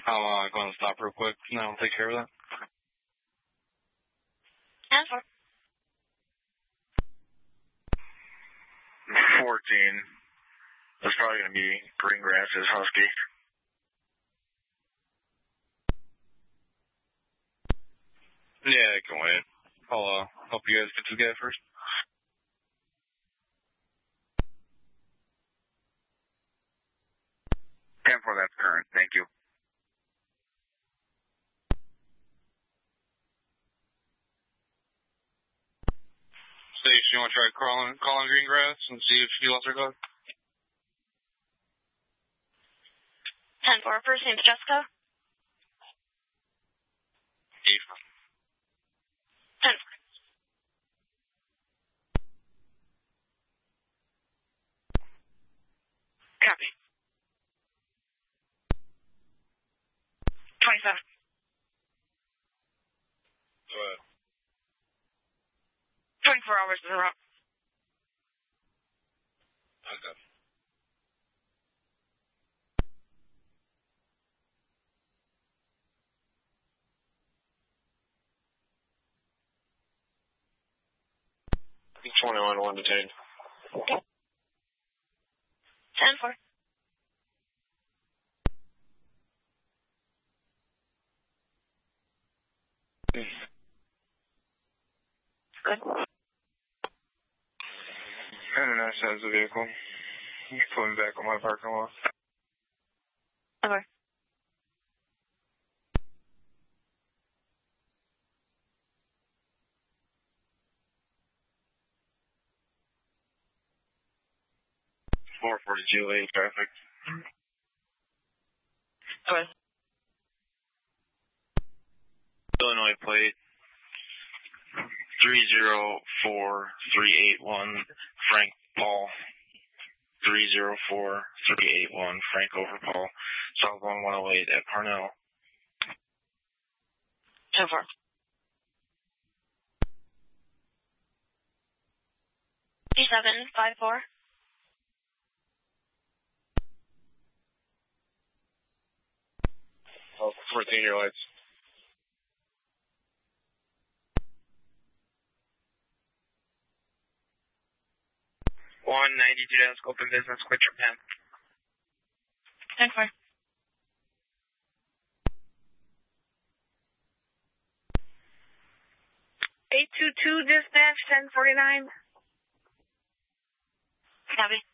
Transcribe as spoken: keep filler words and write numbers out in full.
I'll uh, go and stop real quick, and I'll take care of that. ten four. fourteen. That's probably going to be Green Grass's Husky. Yeah, I can wait. I'll uh, help you guys get together first. ten four, that's current. Thank you. Station, you want to try calling, calling Greengrass and see if he lost her dog? ten four, first name's Jessica. Eva. ten four. Copy. twenty-seven. Go ahead. twenty-four hours in a row. Okay. twenty-one, one detained. ten four. Good. And then that has the vehicle. Pulling back on my parking lot. Okay. four forty-two lane traffic. Okay. Illinois plate three zero four three eight one Frank Paul. three zero four three eight one Frank over Paul. Southbound one oh eight at Parnell. ten four. G seven five four. Oh, fourteen year lights. one ninety-two down scope and business, quit your pen. ten four. eight two two dispatch, ten forty-nine. Copy.